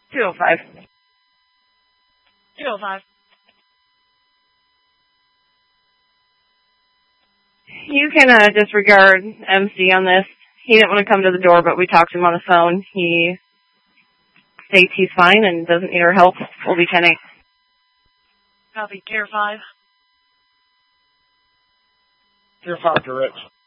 205. 205. You can disregard MC on this. He didn't want to come to the door, but we talked to him on the phone. He states he's fine and doesn't need our help. We'll be 10-8. Copy. Tier 5. Tier 5 to Rich.